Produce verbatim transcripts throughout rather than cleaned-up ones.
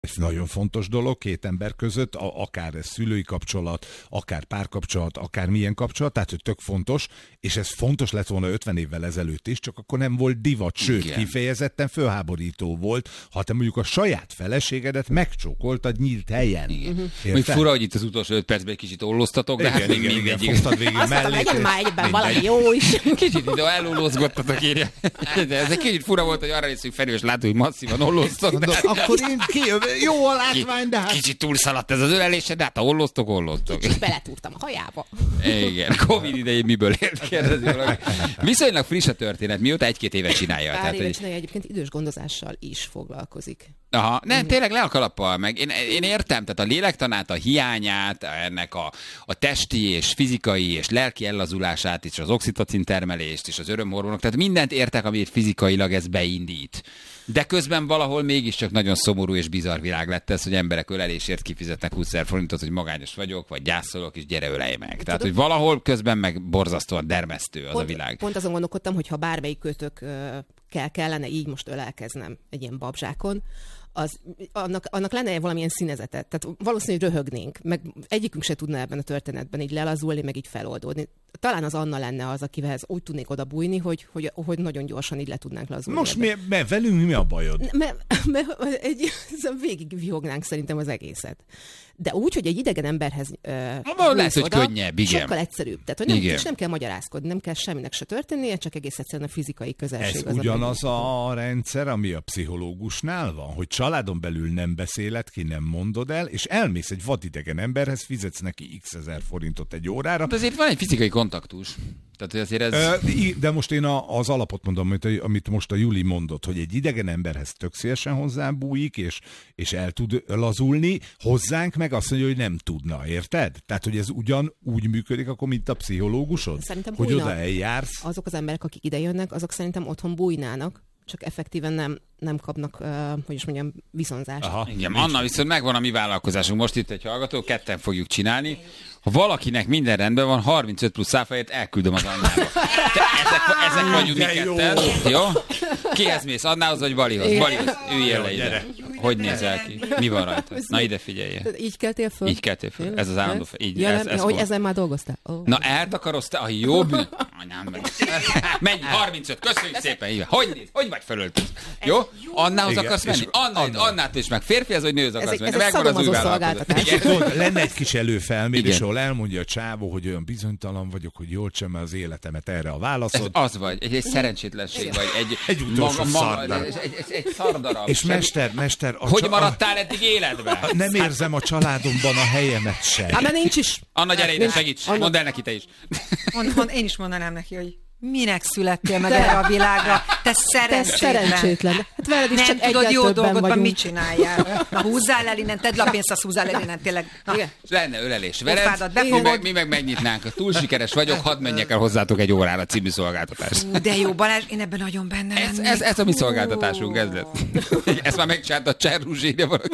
Ez nagyon fontos dolog két ember között, akár ez szülői kapcsolat, akár párkapcsolat, akár milyen kapcsolat, tehát hogy tök fontos, és ez fontos lett volna ötven évvel ezelőtt is, csak akkor nem volt divat, sőt, igen, kifejezetten fölháborító volt, ha te mondjuk a saját feleségedet megcsókoltad nyílt helyen. Még fura, hogy itt az utolsó öt percben egy kicsit olloztatok, de igen, hát még igen, mindegyik. Igen, fogtad végig mellé. Azt legyen már egyben valami jó is. Kicsit itt elollózgattatok, írja. De ez egy kicsit fura volt, hogy arra nézzük felül, és látom, hogy masszívan olloztok. De... Akkor én ki, jó a látvány, de hát... Kicsit túlszaladt ez az ölelésed, de hát ha olloztok, olloztok. Kicsit beletúrtam a hajába. Igen, Covid idején miből élt, kérdezi valaki. Viszonylag friss a történet, mióta egy-két évet csinálja. Pár tehát, évet hogy... csinálja, egyébként idős gondozással is foglalkozik. Aha, nem, tényleg le a kalappal meg. Én, én értem, tehát a lélektanát, a hiányát, ennek a, a testi és fizikai és lelki ellazulását, és az oxitocin termelést, és az örömhormonok, tehát mindent értek, amit fizikailag ez beindít. De közben valahol mégiscsak nagyon szomorú és bizarr világ lett ez, hogy emberek ölelésért kifizetnek húszezer forintot, hogy magányos vagyok, vagy gyászolok, és gyere ölelj meg. Tehát, tudom, hogy valahol közben meg borzasztóan dermesztő az pont, a világ. Pont azon gondolkodtam, hogy ha bármelyik kötök kell, kellene így most ölelkeznem egy ilyen babzsákon, az, annak, annak lenne valamilyen színezetet. Tehát valószínűleg röhögnénk, meg egyikünk se tudna ebben a történetben így lelazulni, meg így feloldódni. Talán az Anna lenne az, akivel úgy tudnék oda bújni, hogy, hogy, hogy nagyon gyorsan így le tudnánk lazulni. Most mi, mi, velünk mi a bajod? Mert me, egy, végig vihognánk szerintem az egészet. De úgy, hogy egy idegen emberhez uh, lesz, hogy könnyebb, igen. Sokkal egyszerűbb. Tehát, hogy nem, és nem kell magyarázkodni, nem kell semminek se történnie, csak egész egyszerűen a fizikai közelség. Ez az ugyanaz a, a rendszer, ami a pszichológusnál van, hogy családon belül nem beszéled ki, nem mondod el, és elmész egy vadidegen emberhez, fizetsz neki x ezer forintot egy órára. De azért van egy fizikai kontaktus. Tehát, hogy azért ez... De most én a, az alapot mondom, amit most a Juli mondott, hogy egy idegen emberhez tök szívesen hozzábújik, és, és el tud lazulni, hozzánk meg azt mondja, hogy nem tudna, érted? Tehát, hogy ez ugyan úgy működik, akkor mint a pszichológusod? Szerintem hogy bújna. Oda eljársz. Azok az emberek, akik ide jönnek, azok szerintem otthon bújnának, csak effektíven nem, nem kapnak, uh, hogy is mondjam, viszonzást. Aha, igen, Anna, viszont megvan a mi vállalkozásunk. Most itt egy hallgató, ketten fogjuk csinálni. Ha valakinek minden rendben van, harmincöt plusz száfáját elküldöm az Annába. Te ezek, ezek vagyunk mi ketten. Jó? Kihez mész? Annához vagy Balihoz? Balihoz. Üljél le ide. Hogy nézel ki? Mi van rajta? Na ide figyelj. Így keltél föl? Így keltél föl. Ez az állandó fel. Így, ja, ez, nem, ez hogy ezen már dolgoztál? Oh. Na eltakaroztál? A jobb... Anyám meg. Menj, harmincöt. Köszönjük szépen. Így. Hogy néz? Hogy vagy fölöltöz? Jó? Annához akarsz menni? Anna, Annát is meg. Férfihez vagy nőhöz akarsz menni? Megvan az új vállalkozás. Lenne egy kis előfelmérés, ahol elmondja a csávó, hogy olyan bizonytalan vagyok, hogy jól csemme az életemet, erre a válaszod. Ez az vagy, egy, egy szerencsétlenség vagy, egy, egy utolsó szardarab. Egy, egy, egy szardarab. És mester, mester... A hogy csa... maradtál eddig életben? Nem érzem a családomban a helyemet sem. Hát mert nincs is. Anna, gyere ide, segíts. Anna... Mondd el neki te is. Mond, mond, én is mondanám neki, hogy minek születtél meg erre a világra? Te szerencsétlen. Te szerencsétlen. Hát veled is nem csak tudod jó dolgokban mit vagyunk. csináljál. Na húzzál el innen, tedd le a pénzt, azt húzzál el innen, tényleg. Na. Lenne ölelés veled, mi meg, mi meg megnyitnánk. Túl sikeres vagyok, hadd menjek el hozzátok egy órára című szolgáltatás. De jó, Balázs, én ebben nagyon benne ez, ez, ez a mi szolgáltatásunk, ez lett. Ezt már megcsinálta a Csernus, írja valaki.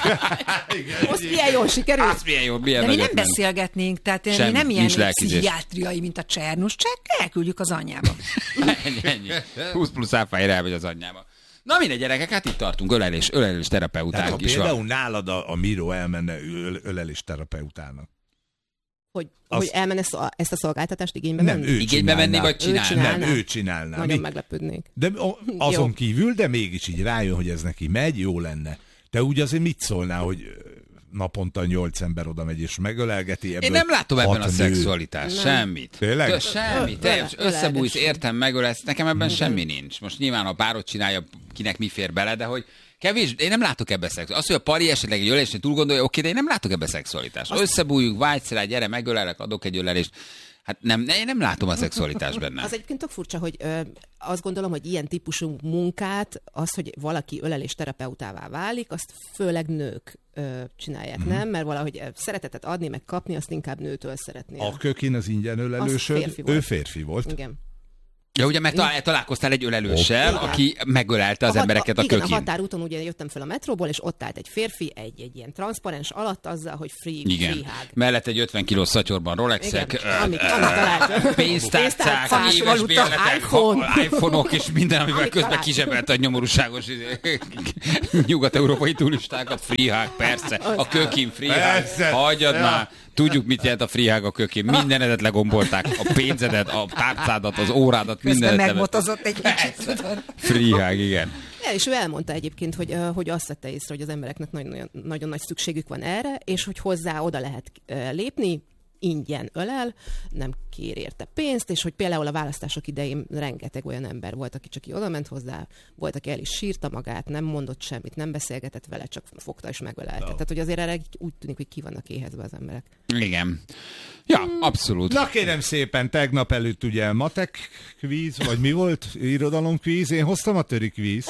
Most milyen jól sikerült. Azt milyen jól, milyen de mi nem beszélgetnénk, tehát mi nem ilyen pszichiátriai, mint a Csernus, csak elküldjük az anyjába. ennyi, ennyi. húsz plusz áfájára elmegy az anyjába. Na mindegy, gyerekek, hát itt tartunk, ölelés, ölelés terapeutánk is van. Például nálad a, a Miro elmenne ölelés terapeutának. Hogy, hogy elmenne ezt a szolgáltatást igénybe venni? Nem, ő igénybe venni, vagy csinálni? Nem, ő csinálná. Nagyon Mi? meglepődnék. De azon kívül, de mégis így rájön, hogy ez neki megy, jó lenne. De úgy azért mit szólnál, hogy naponta nyolc ember oda megy és megölelgeti ebből. Én nem látom ebben a nő. szexualitást, nem. Semmit. Tényleg? Tö, semmit. Te összebújsz, értem, megölelsz, nekem ebben semmi nincs. Most nyilván a párod csinálja, kinek mi fér bele, de hogy kevés, én nem látok ebbe szexualitást. Az, hogy a pari esetleg egy ölelésnél túl gondolja, oké, de én nem látok ebbe szexualitást. Összebújjuk, vágysz rá, gyere, megölelek, adok egy ölelést. Hát nem, én nem látom a szexualitást benne. Az egyébként tök furcsa, hogy ö, azt gondolom, hogy ilyen típusú munkát, az, hogy valaki ölelés terapeutává válik, azt főleg nők ö, csinálják, mm-hmm. nem? Mert valahogy szeretetet adni, meg kapni, azt inkább nőtől szeretnél. A Kökin az ingyen ölelősöd, férfi ő férfi volt. Igen. Ja, ugye, mert talál, találkoztál egy ölelőssel, Igen. aki megölelte az A hat- embereket a igen, kökin. a határúton ugye jöttem fel a metróból, és ott állt egy férfi, egy, egy ilyen transzparens alatt azzal, hogy free, Igen. free hug. Mellett egy ötven kilós szatyorban Rolexek, Igen, ö, amit, ö, amit talált. pénztárcák, Pénztárcák, éves valuta, bérletek, iPhone. ha- iPhone-ok és minden, amivel Amit közben talált. kizsebelte a nyomorúságos izé, nyugat-európai turistákat. Free hug, persze. A kökin free hug. Persze. Hagyjad Ja. már. Tudjuk, mit jelent a free hug a kökin. Mindenedet legombolták. A pénzedet, a tárcádat, az órádat, Közben mindenedet. megmotozott egy kicsit, tudod. Free hug, igen. Ja, és ő elmondta egyébként, hogy, ö, hogy azt vette észre, hogy az embereknek nagyon, nagyon nagy szükségük van erre, és hogy hozzá oda lehet ö, lépni, ingyen ölel, nem kér érte pénzt, és hogy például a választások idején rengeteg olyan ember volt, aki csak oda ment hozzá, volt, aki el is sírta magát, nem mondott semmit, nem beszélgetett vele, csak fogta és megölelte. No. Tehát, hogy azért erre úgy tűnik, hogy ki vannak éhezve az emberek. Igen. Ja, abszolút. Na kérem szépen, tegnap előtt ugye matek kvíz, vagy mi volt? Irodalom kvíz. Én hoztam a töri kvíz.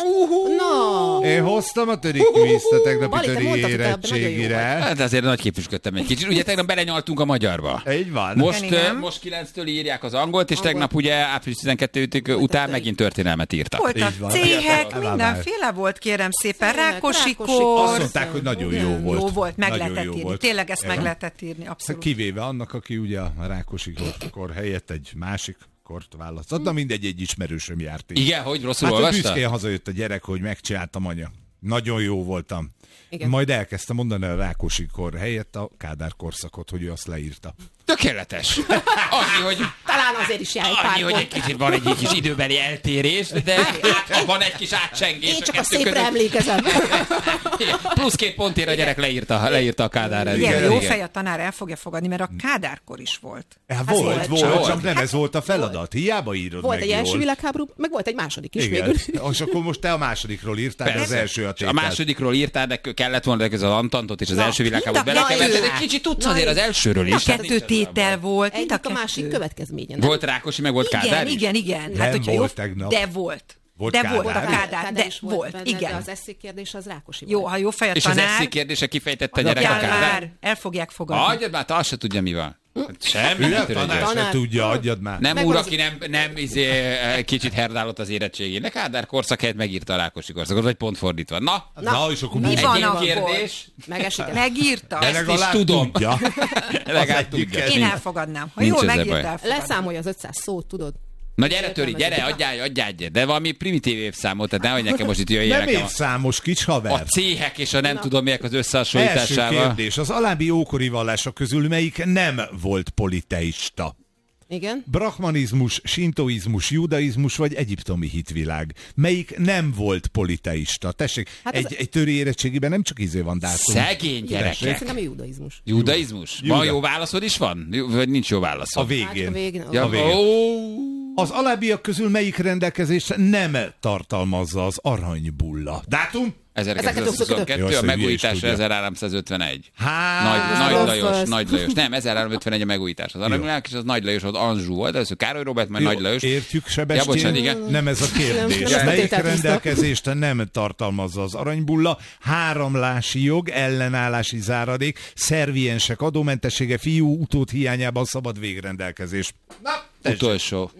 No! Én hoztam a töri kvízt a tegnapi Bali, te töri mondtad, hogy te abban nagyon jó érettségire. Hát azért nagy képüsködtem egy kicsit. Ugye tegnap belenyaltunk a magyarba. Így van. Most, Igen, igen. uh, most kilenctől írják az angolt, és Angol. tegnap ugye április tizenkettedike után megint történelmet írtak. Voltak Így van. céhek, Elvált. mindenféle volt, kérem szépen. Céhek, Rákosi Rákosi kor. Azt mondták, hogy nagyon jó Igen, volt. Jó volt, meg Nagyon lehetett jó írni. volt. Tényleg ezt meg Igen. lehetett írni, abszolút. Kivéve annak, aki ugye a Rákosi kor, kor helyett egy másik kort választott. Na mindegy, egy ismerősöm járt. Így. Igen, hogy rosszul Hát ő olvasta? büszkén hazajött a gyerek, hogy megcsináltam anya. Nagyon jó voltam. Igen. Majd elkezdte mondani a Rákosi kor helyett a Kádár korszakot, hogy ő azt leírta. Tökéletes. Annyi, hogy, Talán azért is jár egy pár annyi, hogy egy pont. kicsit van egy kis időbeli eltérés, de át, van egy kis átcsengés. Én csak a kettő szépre között. emlékezem. Igen, plusz két pontért a gyerek leírta, leírta a Kádár. Igen, jó fej a tanár el fogja fogadni, mert a Kádárkor is volt. Hát Hát volt, volt, volt, volt. csak nem ez volt a feladat. Hiába írod Volt meg egy első jól. világháború, meg volt egy második is Igen. végül. És akkor most te a másodikról írtál, de az Persze. első a És tétel. a másodikról írtál, de kellett volna de az Antantot és az Na, első világháborút mind a belekeverted. kettő. Egy kicsit tudsz Na, azért az elsőről A is. hát kettő nincs tétel volt. Mind Egyik a kettő. másik következménye. nem? Volt Rákosi, meg volt Igen, Kádár is? igen, igen. Nem hogyha volt jó, tegnap. De volt. Volt de Kádár? volt a Kádár, Kádár de is volt, benne, igen. De az eszék kérdés az Rákosi Jó, volt. ha jó fej a És az tanár, eszé kérdése kifejtette a gyerek a adjál Kádár? már, el fogják fogadni. Adjad már, te azt se tudja, mi van. Hát semmi Ő nem a tanár törődjön. se Tanár. tudja, adjad már. Nem Meg úr, az- aki nem, nem izé, kicsit herdálott az érettségén. De Kádár korszak helyett megírta a Rákosi korszakot, vagy pont fordítva. Na, Na, Na és akkor mi mi van egyéb akkor? kérdés. Megesik. Megírta? De Ezt is legalább tudom. tudja. Legalább egyik tudja. kell. Én elfogadnám. Ha Nincs jól ezzel megírta, baj. elfogadnám. Leszámolja az ötszáz szót, tudod? Na gyere, Töri, gyere, adjál, adjál, de valami primitív évszámot, tehát nehogy nekem most itt jöjjön Nem nekem a, évszámos kis a haver. céhek és a nem Na. tudom miek az Első összehasonlításával. kérdés. Az alábbi ókori vallások közül melyik nem volt politeista? Igen. Brahmanizmus, sintoizmus, judaizmus vagy egyiptomi hitvilág. Melyik nem volt politeista? Tessék, Hát ez- egy, egy töri érettségiben nem csak izé van dátum. Szegény gyerekek. Szerintem a judaizmus. Judaizmus? Juda. Van jó válaszod is van? Jó- Vagy nincs jó válaszod? A végén. Hát a végén. Ja, a végén. ó, Az alábbiak közül melyik rendelkezés nem tartalmazza az aranybulla? Dátum? ezerkilencszázhuszonkettő, Jó, a azt, hogy hülye is megújítás tudja. ezerháromszázötvenegy. Há, Nagy, az Nagy a Lajos, first. Nagy Lajos. Nem, ezerháromszázötvenegy a megújítás. Az aranyvilág, és az Nagy Lajos, az Anzsú volt, először Károly Róbert, majd Jó, Nagy Lajos. Értjük, Ja, Sebestyén? bocsánat, igen. Nem ez a kérdés. Nem, nem Melyik tételt hozta. rendelkezést nem tartalmazza az aranybulla? Háromlási jog, ellenállási záradék, szerviensek adómentessége, fiú utód hiányában szabad végrendelkezés. Na, tessék. Utolsó.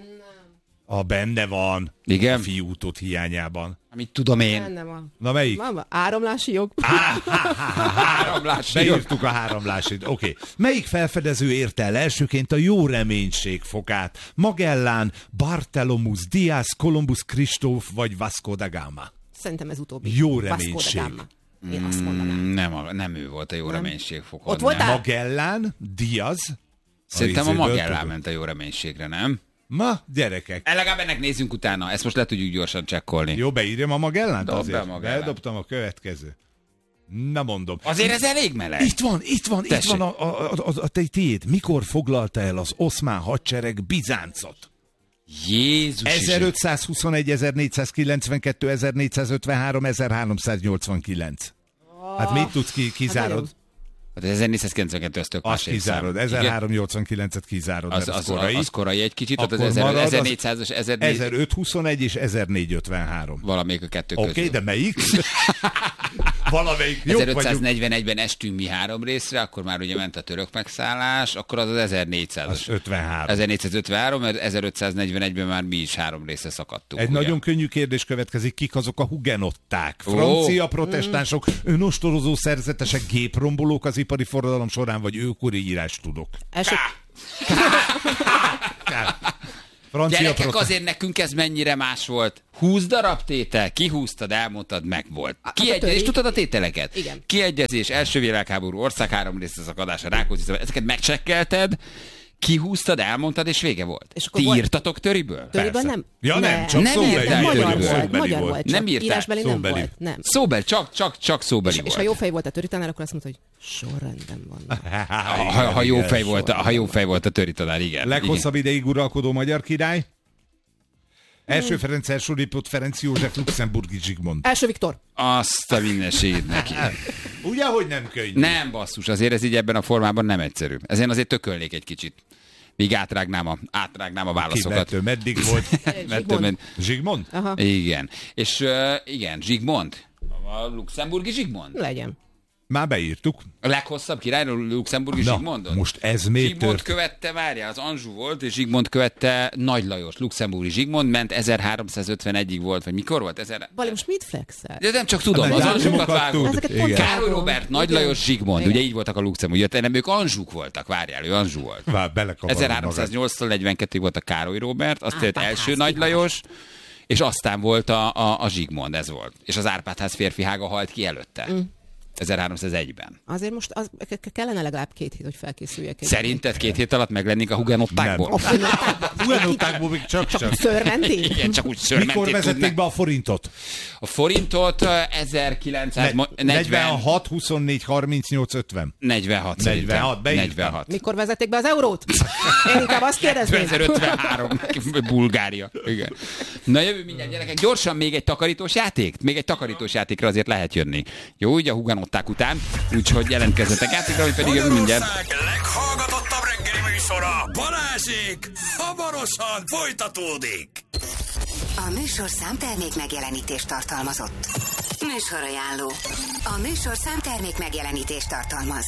A benne van. Igen? A fiú utód hiányában. Amit tudom én. Benne van. Na melyik? Van, van. Áramlási jog. Háromlási. Beírtuk a háromlásit. Oké. Okay. Melyik felfedező érte el elsőként a jó reménység fokát? Magellán, Bartholomew Diaz, Columbus Kristóf vagy Vasco da Gama? Szerintem ez utóbbi. Jó Vasco da reménység. Gama. Én azt mondanám. Mm, Nem, a, nem ő volt a jó reménység fokon. Ott voltál? nem. Magellán, Diaz. Szerintem a izéből Magellán tudom. ment a jó reménységre, nem? Ma, gyerekek. E, Legalább ennek nézzünk utána, ezt most le tudjuk gyorsan csekkolni. Jó, beírjam a Magellánt Dobd be azért. a Magellánt. Bedobtam a következő. Na mondom. Azért ez elég meleg. Itt van, itt van, Tessék. itt van a, a, a, a, a te tiéd. Mikor foglalta el az oszmán hadsereg Bizáncot? Jézus is. ezerötszázhuszonegy, ezernégyszázkilencvenkettő, ezernégyszázötvenhárom, ezerháromszáznyolcvankilenc. Hát mit tudsz ki, kizárod? Hát ezernégyszázkilencvenkettő, az tök Azt más évszám. kizárod. Igen? ezerháromszáznyolcvankilencet kizárod, Az, mert az, az korai. az korai egy kicsit, ott az Akkor marad az ezernégyszázas, ezernégy... ezerötszázhuszonegy és ezernégyszázötvenhárom. Valamelyik a kettő Oké, közül. okay, de melyik? Valamelyik ezerötszáznegyvenegyben estünk mi három részre, akkor már ugye ment a török megszállás, akkor az az ezernégyszáz. Az ötvenhárom. ezernégyszázötvenhárom, mert ezerötszáznegyvenegyben már mi is három részre szakadtunk. Egy ugye? nagyon könnyű kérdés következik, kik azok a hugenották? Francia oh. protestánsok, önostorozó szerzetesek, géprombolók az ipari forradalom során, vagy őkori írás tudok? Első... Francia Gyerekek, prote... azért nekünk ez mennyire más volt. húsz darab tétel, kihúztad, elmondtad, meg volt. Kiegyezés, tudtad a tételeket? Igen. Kiegyezés, első világháború, ország három részre szakadása, Rákóczi, ezeket megcsekkelted, kihúztad, elmondtad, és vége volt. És Ti volt... írtatok töriből? Töriből nem. Ja nem, csak nem szóbeli. írtál, Magyar töriből. volt, Szóbeli magyar volt. volt, csak nem írtál. írásbeli nem Szóbeli. volt. Nem. Szóbeli, csak, csak, csak szóbeli és, volt. És ha jó fej volt a töritanár, akkor azt mondta, hogy sorrendben van. Ha, ha, ha, jó fej volt, ha jó fej volt a töritanár, igen. Leghosszabb igen. ideig uralkodó magyar király? Első Ferenc, első Lépott, Ferenc József, Luxemburgi Zsigmond. Első Viktor. Azt a mindenségét neki. Ugye, hogy nem könnyű? Nem, basszus, azért ez így ebben a formában nem egyszerű. Ezért azért tökölnék egy kicsit. Míg átrágnám a, átrágnám a válaszokat. Mettől meddig volt? Zsigmond. Zsigmond? Aha. Igen. És uh, igen, Zsigmond. A luxemburgi Zsigmond. Legyen. Már beírtuk. A leghosszabb királyról luxemburgi Na, Zsigmondot? most ez még Zsigmond tört. követte, várjál, az Anjou volt, és Zsigmond követte Nagy Lajos, luxemburgi Zsigmond, ment ezerháromszázötvenegyig volt, vagy mikor volt? Ezer... Bali, most mit flexel? De nem csak tudom, Nem, az nem, Anjoukat nem, vágom. igen. Károly Róbert, Nagy Lajos, Zsigmond, Igen. ugye így voltak a luxemburgi, nem ők Anjouk voltak, várjál, ő Anjou volt. Vár, belekavarom ezerháromszáznyolctól negyvenkettőig volt a Károly Róbert, azt jött Árpád első ház Nagy kiház. Lajos, és aztán volt a, a, a Zsigmond, ez volt. És az Árpád-ház férfihága halt ki előtte. Mm. ezerháromszázegyben. Azért most az, kellene legalább két hét, hogy felkészüljek. Szerinted két hét alatt meglennénk a hugenottákból? Hugenottákból még csak-csak. Szörmenti? Igen, csak úgy szörmentét Mikor vezették tudnánk. be a forintot? A forintot ezerkilencszáznegyvenhat negyvenhat, huszonnégy, harmincnyolc, ötven. negyvenhat negyvenhat, beírtam. negyvenhat. Mikor vezették be az eurót? Én inkább azt kérdezném. ezerötvenhárom, Bulgária. Igen. Na jövő mindjárt, gyerekek. Gyorsan még egy takarítós játék? Még egy takarítós játékra azért lehet jönni. Jó, ugye a hugenották után. Úgyhogy jelentkezzetek játékra, hogy pedig jövő mindjárt. Magyarország leghallgatottabb reggeli műsora, Balázsék, hamarosan folytatódik. A műsor számtermék megjelenítést tartalmazott. Műsorajánló. A műsor számtermék megjelenítést tartalmaz.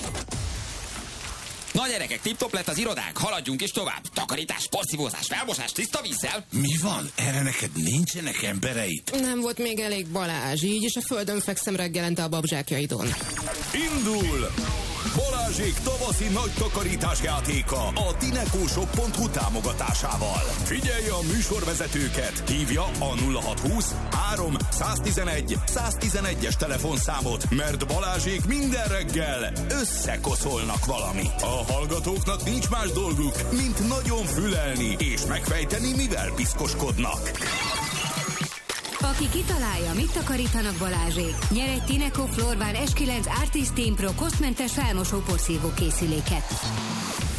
Na gyerekek, tip-top lett az irodánk, haladjunk is tovább. Takarítás, porszívózás, felmosás, tiszta vízzel. Mi van? Erre neked nincsenek embereid? Nem volt még elég Balázs, így és a földön fekszem reggelente a babzsákjaidon. Indul! Balázsék tavaszi nagy takarítás játéka a tinekóshop pont hu támogatásával. Figyelj a műsorvezetőket, hívja a nulla hat húsz három száztizenegy száztizenegyes telefonszámot, mert Balázsék minden reggel összekoszolnak valamit. A hallgatóknak nincs más dolguk, mint nagyon fülelni és megfejteni, mivel piszkoskodnak. Aki kitalálja, mit takarítanak Balázsék, nyer egy Tineco Florbán es kilenc Artist Team Pro kosztmentes felmosó porszívó készüléket.